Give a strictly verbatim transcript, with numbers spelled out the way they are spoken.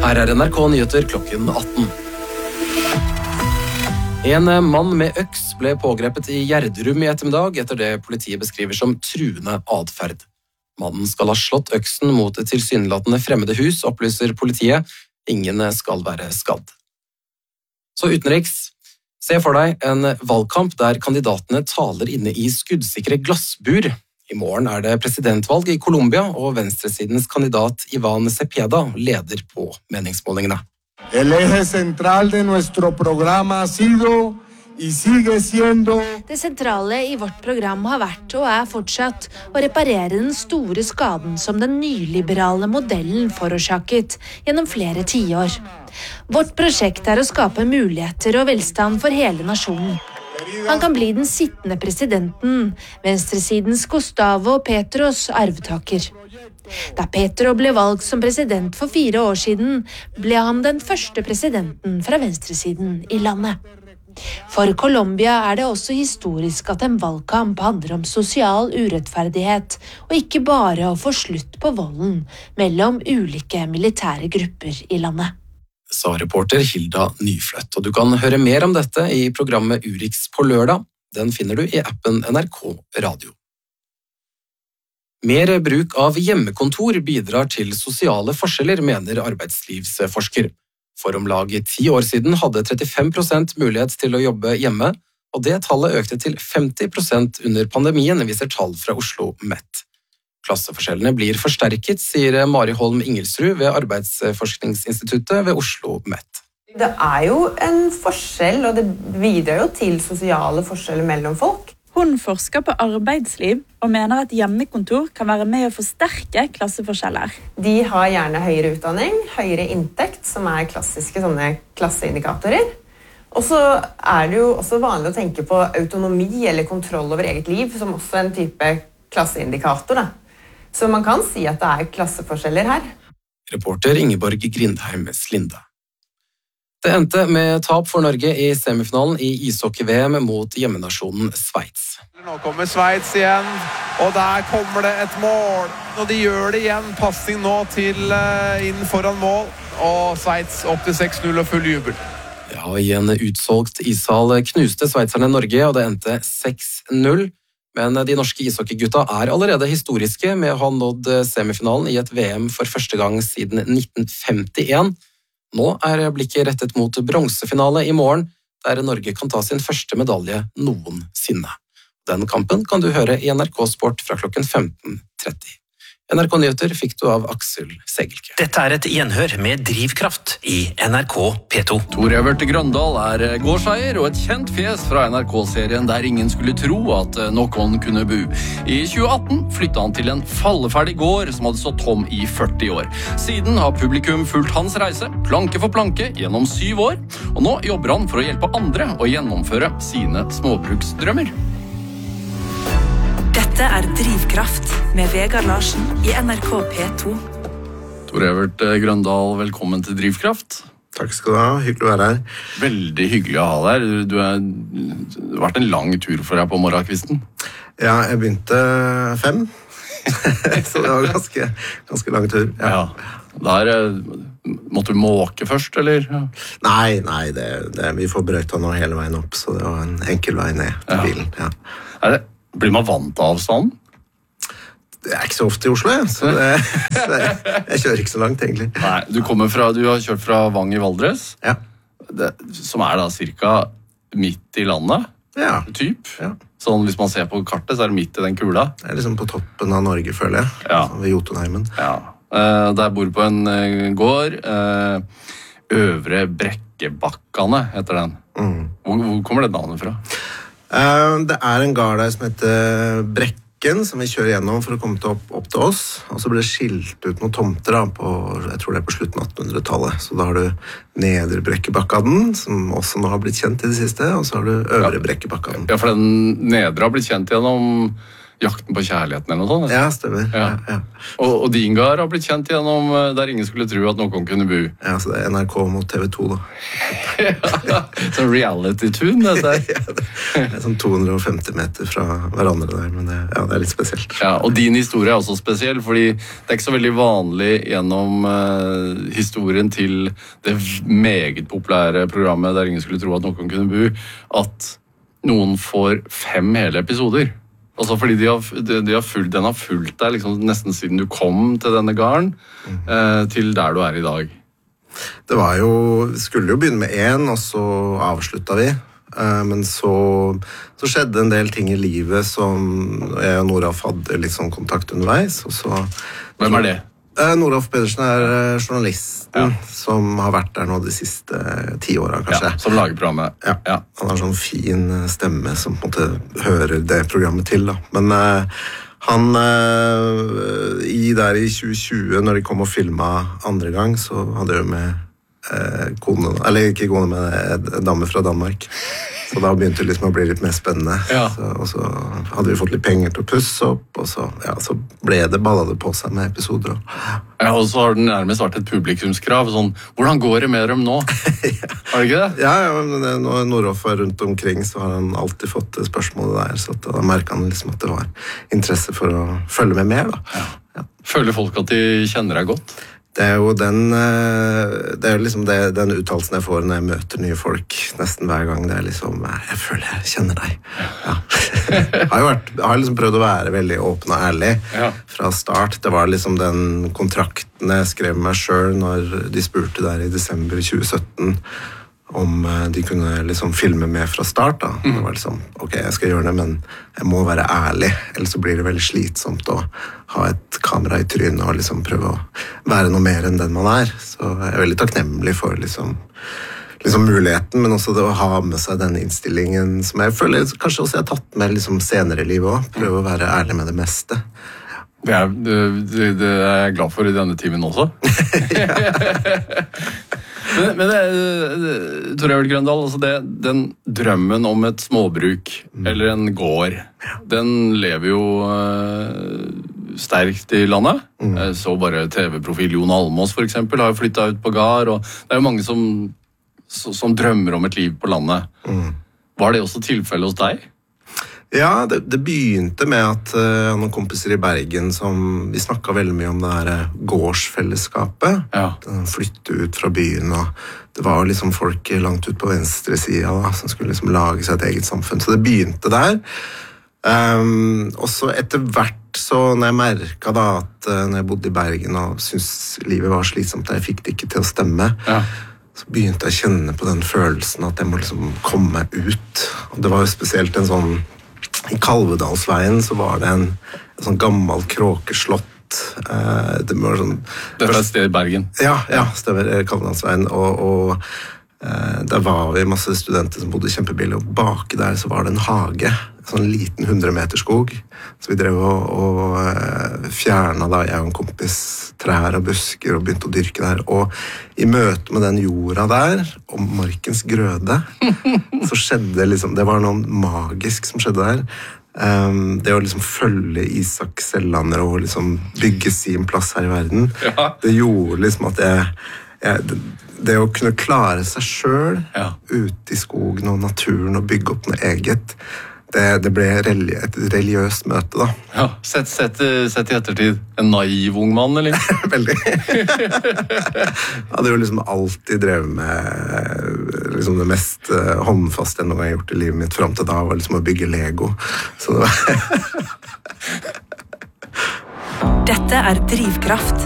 Her er N R K Nyheter klokken atten. En mann med øks ble pågrepet i Gjerdrum i ettermiddag etter det politiet beskriver som truende adferd. Mannen skal ha slått øksen mot et tilsynelatende fremmede hus, opplyser politiet. Ingen skal være skadd. Så utenriks. Se for deg en valgkamp der kandidatene taler inne i skuddsikre glassbur. I morgen er det presidentvalg i Colombia, og venstresidens kandidat Ivan Cepeda leder på meningsmålingene. El eje central de nuestro programa ha sido y sigue siendo. Det sentrale i vårt program har vært og er fortsatt å reparere den store skaden som den nyliberale modellen forårsaket gjennom flere tiår. Vårt prosjekt er å skape muligheter og velstand for hele nasjonen. Han kan bli den sittende presidenten, venstresidens Gustavo Petros arvtaker. Da Petro ble valgt som president for fire år siden, ble han den første presidenten fra venstresiden i landet. For Colombia er det også historisk at en valgkamp handler om sosial urettferdighet, og ikke bare å få slutt på volden mellom ulike militære grupper i landet. Sa reporter Hilda Nyfløtt, og du kan høre mer om dette i programmet Urix på lørdag. Den finner du i appen N R K Radio. Mer bruk av hjemmekontor bidrar til sosiale forskjeller, mener arbeidslivsforsker. For om lag ti år siden hadde trettifem prosent mulighet til å jobbe hjemme, og det tallet økte til femti prosent under pandemien, viser tall fra Oslo Met. Klasseforskjellene blir forsterket, sier Mari Holm Ingelsrud ved Arbeidsforskningsinstituttet ved Oslo Met. Det er jo en forskjell, og det bidrar jo til sosiale forskjeller mellom folk. Hun forsker på arbeidsliv og mener at hjemmekontor kan være med å forsterke klasseforskjeller. De har gjerne høyere utdanning, høyere inntekt, som er klassiske sånne klasseindikatorer. Og så er det jo også vanlig å tenke på autonomi eller kontroll over eget liv, som også en type klasseindikator, da. Så man kan si at det er klasseforskjeller her. Reporter Ingeborg Grindheim Slinde. Det endte med tap for Norge i semifinalen i ishockey-V M mot hjemmenasjonen Sveits. Nå kommer Sveits igjen, og der kommer det et mål. Og de gjør det igjen, passing nå til uh, inn foran mål, og Sveits opp til seks null og full jubel. Ja, og i en utsolgt ishall knuste sveitserne Norge, og det endte seks null. Men de norske ishockeygutta er allerede historiske med å ha nådd semifinalen i et V M for første gang siden nitten femtien. Nå er blikket rettet mot bronsefinale i morgen, der Norge kan ta sin første medalje noensinne. Den kampen kan du høre i N R K Sport fra klokken femten tretti. N R K Nyheter fikk du av Aksel Segelke. Dette er et gjenhør med drivkraft i N R K P to. Tor Evert Grøndal er gårdseier og et kjent fjes fra N R K-serien der ingen skulle tro at noen kunne bo. I tjue atten flyttet han til en falleferdig gård som hadde stått tom i førti år. Siden har publikum fulgt hans reise, planke for planke, gjennom syv år, og nå jobber han for å hjelpe andre å gjennomføre sine småbruksdrømmer. Dette er Drivkraft med Vegard Larsen i N R K P to. Tor Evert Grøndal, velkommen til Drivkraft. Takk skal du ha, hyggelig å være her. Veldig hyggelig å ha deg. Du er, det har vært en lang tur for deg på morgenkvisten. Ja, jeg begynte fem, så det var ganske, ganske lang tur. Ja. Ja. Der måtte du måke først, eller? Ja. Nei, nei, det, det, vi får brøyta nå hele veien opp, så det var en enkel vei ned til Ja. bilen. Ja. Er det, blir man vant til avstanden? Det er ikke så ofte i Oslo, jeg, så, det, så det, jeg kjører ikke så langt, egentlig. Nei, du, kommer fra, du har kjørt fra Vang i Valdres, Ja. det, som er da cirka midt i landet, Ja. typ. Ja. Sånn, hvis man ser på kartet, så er det midt i den kula. Det er liksom på toppen av Norge, føler jeg, Ja. sånn ved Jotunheimen. Ja. Eh, der bor på en eh, gård, eh, Øvre Brekkebakkane heter den. Mm. Hvor, hvor kommer det navnet fra? Uh, det er en gard der som heter Brekken, som vi kjører gjennom for å komme til opp, opp til oss. Og så ble det skilt ut noen tomter da, på, jeg tror det er på slutten av attenhundretallet. Så da har du Nedre Brekkebakkaden, som også nå har blitt kjent i det siste, og så har du Øvre Ja. Brekkebakkaden. Ja, for den nedre har blitt kjent gjennom, Jakten på kjærligheten eller noe sånt. Ja, stemmer. Ja. Ja, ja. Og, og din gard har blitt kjent gjennom Der ingen skulle tro at noen kunne bo. Ja, så det er N R K mot T V to da. Ja, sånn reality-tune, dette her. Ja, det er sånn to hundre og femti meter fra hverandre der, men det, ja, det er litt spesielt. Ja, og din historie er også spesiell, fordi det er ikke så veldig vanlig gjennom uh, historien til det meget populære programmet Der ingen skulle tro at noen kunne bo, at noen får fem hele episoder. Altså fordi de har, de, de har fulgt, den har fulgt deg liksom, nesten siden du kom til denne garden, mm. eh, til der du er i dag. Det var jo, skulle jo begynne med en, og så avslutta vi. Eh, men så, så skjedde en del ting i livet som jeg og Noralf hadde litt sånn kontakt underveis. Og så, Hvem er det? Eh, Noralf Pedersen er eh, journalisten ja. Som har vært der nå de siste eh, ti årene, kanskje. Ja, som lager programmet. Ja. Ja. Han har sånn fin stemme som på en måte hører det programmet til. Da. Men eh, han eh, i der i tjue tjue, når de kom og filmet andre gang, så hadde jeg jo med eh, kone, eller ikke kone, men en dame fra Danmark. Så da begynte det liksom å bli litt mer spennende. Ja. Så, og så hadde vi fått litt penger til å pusse opp, og så, ja, så ble det ballet det på seg med episoder. Ja, og så har det nærmest vært et publikumskrav, sånn, hvordan går det med dem nå? Ja. Har det ikke det? Ja, ja, men når Noralf er rundt omkring, så har han alltid fått spørsmålet der, så da merket han liksom at det var interesse for å følge med mer, da. Ja. Ja. Føler folk at de kjenner deg godt? Det er jo den, det er jo liksom det, den uttalelsen jeg får når jeg møter nye folk nesten hver gang. Det er liksom, jeg føler jeg kjenner deg. Ja. Jeg har jo vært, jeg har liksom prøvd å være veldig åpen og ærlig ja. Fra start. Det var liksom den kontrakten jeg skrev med meg selv når de spurte der i desember tjue sytten om de kunne liksom filme med fra start. Da. Mm. Det var liksom, ok, jeg skal gjøre det, men jeg må være ærlig, ellers så blir det veldig slitsomt å ha et kamera i trynet og liksom prøve å være noe mer enn den man er. Så jeg er veldig takknemlig for liksom, liksom muligheten, men også det å ha med seg den innstillingen som jeg føler kanskje også jeg har tatt med liksom senere i livet også. Prøve å være ærlig med det meste. Det er, det, det er jeg glad for i denne timen også. Men, men det, Tor Evald Grøndal, altså det, den drømmen om et småbruk mm. eller en gård, den lever jo uh, sterkt i landet. Mm. Jeg så bare T V-profil Jon Almås for eksempel, har jo flyttet ut på gard, og det er jo mange som, som drømmer om et liv på landet. Mm. Var det også tilfellet hos deg? Ja, det, det begynte med at uh, noen kompiser i Bergen som vi snakket veldig mye om det her uh, gårdsfellesskapet. Ja. De flyttet ut fra byen, og det var liksom folk langt ut på venstre siden da, som skulle liksom lage seg et eget samfunn. Så det begynte der. Um, og så etter hvert så når jeg merket da at uh, når jeg bodde i Bergen og syntes livet var slitsomt, jeg fikk det ikke til å stemme, ja. Så begynte jeg å kjenne på den følelsen at jeg må liksom komme meg ut. Og det var jo spesielt en sånn i Kalvedalsveien så var det en, en sånn gammel kråkeslott. Eh, det var sånn... Det er et sted i Bergen. Ja, ja, stemmer, Kalvedalsveien. Og, og eh, der var vi masse studenter som bodde kjempebillig, og bak der så var det en hage, en sånn liten hundre meter skog. Så vi drev og, og eh, fjernet da, jeg og en kompis, trær og busker og begynte å dyrke der. Og i møte med den jorda der, og markens grøde, så skjedde liksom, det var noe magisk som skjedde der. Um, det å liksom følge Isak Sellander og liksom bygge sin plass her i verden, ja. Det gjorde liksom at jeg, jeg det, det å kunne klare seg selv ja. Ute i skogen og naturen og bygge opp noe eget, det, det ble religi- et religiøst møte da. Ja, sett, sett, sett i ettertid en naiv ung mann, eller? Veldig. Jeg hadde jo liksom alltid drevet med liksom det mest håndfaste jeg noen gang har gjort i livet mitt frem til da, var liksom å bygge Lego. Så det var... Dette er Drivkraft